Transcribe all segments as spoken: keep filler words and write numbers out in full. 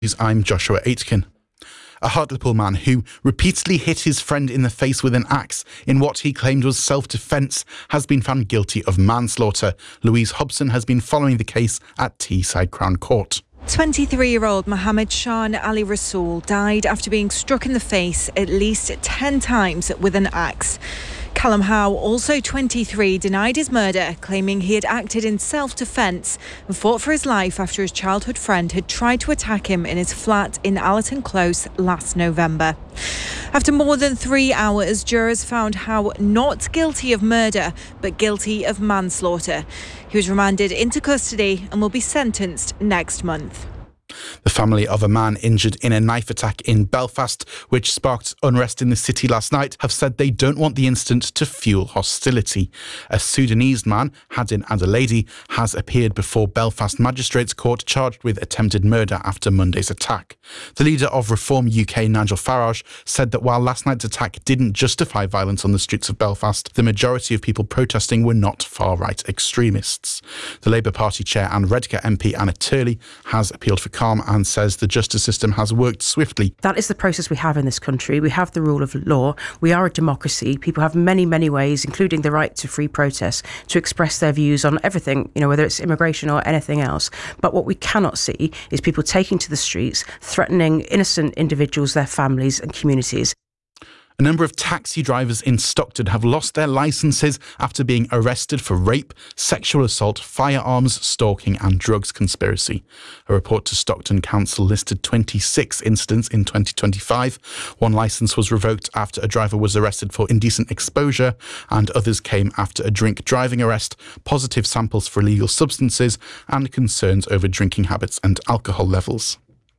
I'm Joshua Aitken. A Hartlepool man who repeatedly hit his friend in the face with an axe in what he claimed was self-defence has been found guilty of manslaughter. Louise Hobson has been following the case at Teesside Crown Court. twenty-three-year-old Mohammed Shan Ali Rasool died after being struck in the face at least ten times with an axe. Callum Howe, also twenty-three, denied his murder, claiming he had acted in self-defence and fought for his life after his childhood friend had tried to attack him in his flat in Allerton Close last November. After more than three hours, jurors found Howe not guilty of murder, but guilty of manslaughter. He was remanded into custody and will be sentenced next month. The family of a man injured in a knife attack in Belfast, which sparked unrest in the city last night, have said they don't want the incident to fuel hostility. A Sudanese man, Hadin Adelaide, has appeared before Belfast Magistrates Court charged with attempted murder after Monday's attack. The leader of Reform U K, Nigel Farage, said that while last night's attack didn't justify violence on the streets of Belfast, the majority of people protesting were not far-right extremists. The Labour Party chair and Redcar M P Anna Turley has appealed for calm and says the justice system has worked swiftly. That is the process we have in this country. We have the rule of law. We are a democracy. People have many, many ways, including the right to free protest, to express their views on everything, you know, whether it's immigration or anything else. But what we cannot see is people taking to the streets, threatening innocent individuals, their families and communities. A number of taxi drivers in Stockton have lost their licences after being arrested for rape, sexual assault, firearms, stalking and drugs conspiracy. A report to Stockton Council listed twenty-six incidents in twenty twenty-five. One licence was revoked after a driver was arrested for indecent exposure, and others came after a drink driving arrest, positive samples for illegal substances and concerns over drinking habits and alcohol levels.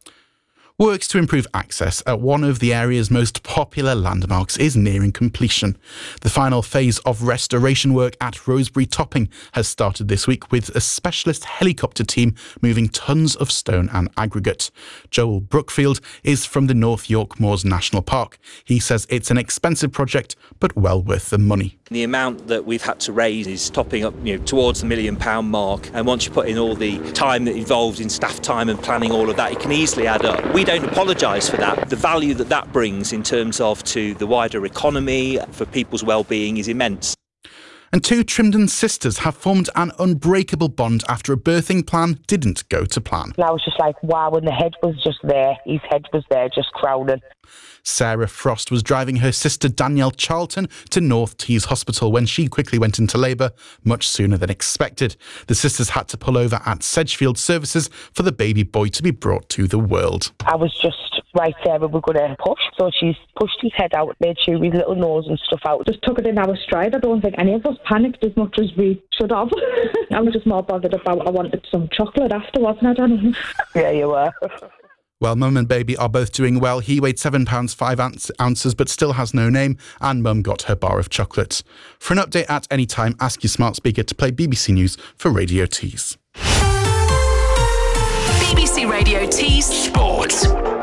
Works to improve access at one of the area's most popular landmarks is nearing completion. The final phase of restoration work at Rosebery Topping has started this week with a specialist helicopter team moving tons of stone and aggregate. Joel Brookfield is from the North York Moors National Park. He says it's an expensive project, but well worth the money. The amount that we've had to raise is topping up, you know, towards the million pound mark. And once you put in all the time that involved in staff time and planning all of that, it can easily add up. We don't apologise for that. The value that that brings in terms of to the wider economy, for people's well-being, is immense. And two Trimdon sisters have formed an unbreakable bond after a birthing plan didn't go to plan. And I was just like, wow, and the head was just there. His head was there, just crowding. Sarah Frost was driving her sister Danielle Charlton to North Tees Hospital when she quickly went into labour, much sooner than expected. The sisters had to pull over at Sedgefield Services for the baby boy to be brought to the world. I was just right there and we were going to push, so she's pushed his head out, made sure his little nose and stuff out. Just took it in our stride. I don't think any of us panicked as much as we should have. I was just more bothered about I wanted some chocolate afterwards, and I don't know. Yeah, you were. Well, Mum and Baby are both doing well. He weighed seven pounds five ounces but still has no name, and Mum got her bar of chocolate. For an update at any time, ask your smart speaker to play B B C News for Radio Tees. B B C Radio Tees Sport.